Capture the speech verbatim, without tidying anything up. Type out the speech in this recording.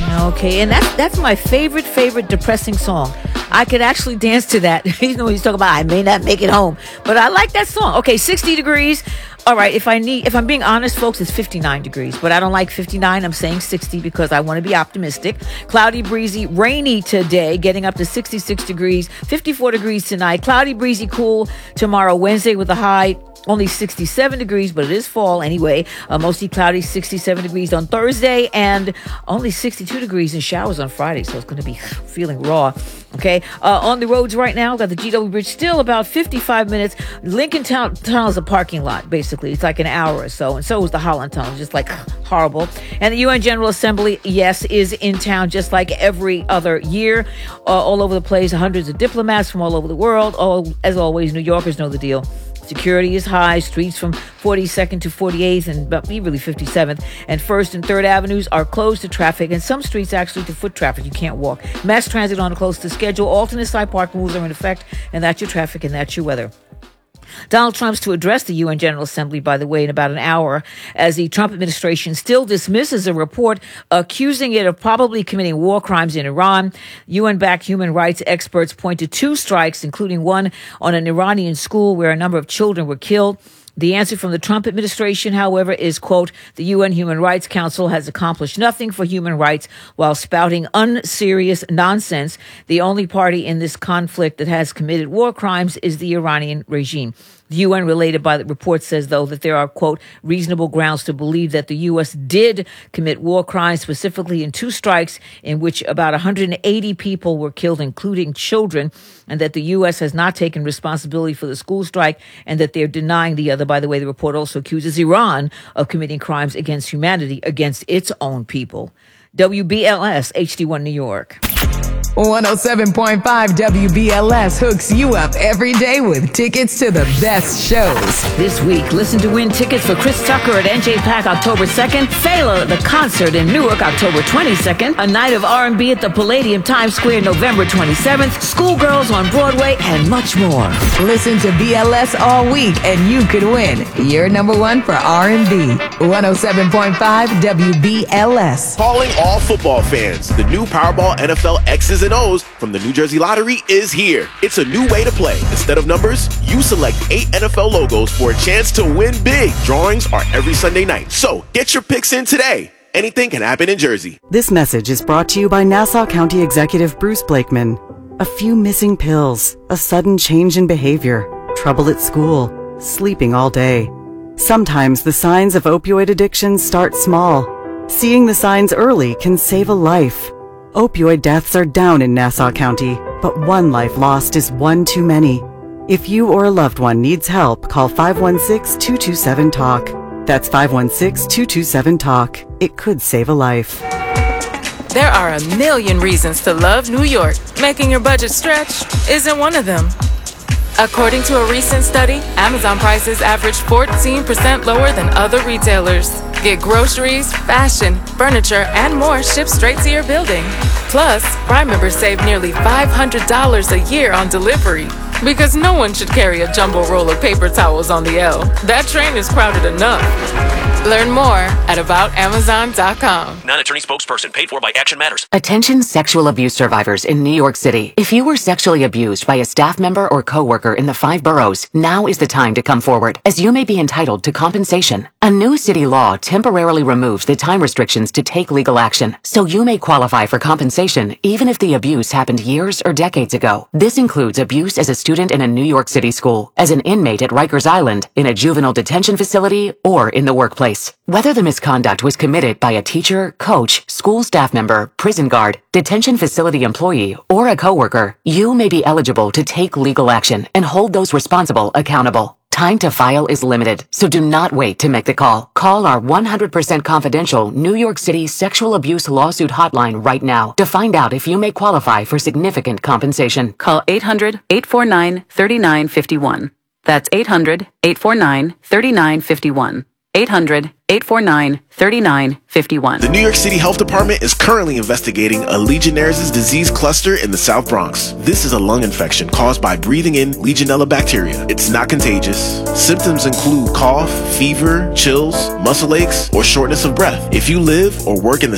Okay, and that's that's my favorite, favorite depressing song. I could actually dance to that. You know, he's talking about I may not make it home, but I like that song. Okay, sixty degrees. All right, if I need, if I'm being honest, folks, it's fifty-nine degrees, but I don't like fifty-nine. I'm saying sixty because I want to be optimistic. Cloudy, breezy, rainy today, getting up to sixty-six degrees, fifty-four degrees tonight. Cloudy, breezy, cool tomorrow, Wednesday with a high only sixty-seven degrees, but it is fall anyway. Uh, mostly cloudy, sixty-seven degrees on Thursday, and only sixty-two degrees and showers on Friday. So it's going to be feeling raw. Okay. Uh, on the roads right now, got the G W Bridge still about fifty-five minutes. Lincoln Town Tunnel is a parking lot, basically. It's like an hour or so. And so is the Holland Tunnel, just like horrible. And the U N General Assembly, yes, is in town just like every other year. Uh, all over the place, hundreds of diplomats from all over the world. All, as always, New Yorkers know the deal. Security is high. Streets from forty-second to forty-eighth and really fifty-seventh and first and third Avenues are closed to traffic, and some streets actually to foot traffic. You can't walk. Mass transit on a close to schedule. Alternate side parking rules are in effect, and that's your traffic and that's your weather. Donald Trump's to address the U N General Assembly, by the way, in about an hour, as the Trump administration still dismisses a report accusing it of probably committing war crimes in Iran. U N-backed human rights experts point to two strikes, including one on an Iranian school where a number of children were killed. The answer from the Trump administration, however, is, quote, the U N Human Rights Council has accomplished nothing for human rights while spouting unserious nonsense. The only party in this conflict that has committed war crimes is the Iranian regime. The U N, related by the report, says, though, that there are, quote, reasonable grounds to believe that the U S did commit war crimes, specifically in two strikes in which about one hundred eighty people were killed, including children, and that the U S has not taken responsibility for the school strike, and that they're denying the other. By the way, the report also accuses Iran of committing crimes against humanity against its own people. W B L S, H D one New York. one oh seven point five W B L S hooks you up every day with tickets to the best shows. This week, listen to win tickets for Chris Tucker at N J Pack October second, Fela the concert in Newark October twenty-second, a night of R and B at the Palladium Times Square November twenty-seventh, Schoolgirls on Broadway, and much more. Listen to B L S all week and you could win. You're number one for R and B. one oh seven point five W B L S. Calling all football fans. The new Powerball N F L X's and O's from the New Jersey Lottery is here. It's a new way to play. Instead of numbers, you select eight N F L logos for a chance to win big. Drawings are every Sunday night. So get your picks in today. Anything can happen in Jersey. This message is brought to you by Nassau County Executive Bruce Blakeman. A few missing pills, a sudden change in behavior, trouble at school, sleeping all day. Sometimes the signs of opioid addiction start small. Seeing the signs early can save a life. Opioid deaths are down in Nassau County, but one life lost is one too many. If you or a loved one needs help, call five one six, two two seven, talk. That's five one six, two two seven, talk. It could save a life. There are a million reasons to love New York. Making your budget stretch isn't one of them. According to a recent study, Amazon prices average fourteen percent lower than other retailers. Get groceries, fashion, furniture, and more shipped straight to your building. Plus, Prime members save nearly five hundred dollars a year on delivery. Because no one should carry a jumbo roll of paper towels on the L. That train is crowded enough. Learn more at about amazon dot com. Non-attorney spokesperson paid for by Action Matters. Attention sexual abuse survivors in New York City. If you were sexually abused by a staff member or coworker in the five boroughs, now is the time to come forward, as you may be entitled to compensation. A new city law temporarily removes the time restrictions to take legal action, so you may qualify for compensation even if the abuse happened years or decades ago. This includes abuse as a student in a New York City school, as an inmate at Rikers Island, in a juvenile detention facility, or in the workplace. Whether the misconduct was committed by a teacher, coach, school staff member, prison guard, detention facility employee, or a coworker, you may be eligible to take legal action and hold those responsible accountable. Time to file is limited, so do not wait to make the call. Call our one hundred percent confidential New York City sexual abuse lawsuit hotline right now to find out if you may qualify for significant compensation. Call eight hundred, eight four nine, three nine five one. That's eight hundred, eight four nine, three nine five one. eight hundred, eight four nine, three nine five one. The New York City Health Department is currently investigating a Legionnaires' disease cluster in the South Bronx. This is a lung infection caused by breathing in Legionella bacteria. It's not contagious. Symptoms include cough, fever, chills, muscle aches, or shortness of breath. If you live or work in the